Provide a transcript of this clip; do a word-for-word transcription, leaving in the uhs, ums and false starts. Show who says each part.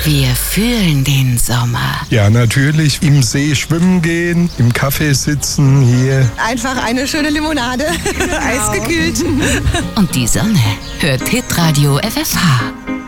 Speaker 1: Wir fühlen den Sommer.
Speaker 2: Ja, natürlich im See schwimmen gehen, im Café sitzen hier.
Speaker 3: Einfach eine schöne Limonade, genau. Eisgekühlt.
Speaker 1: Und die Sonne hört Hitradio F F H.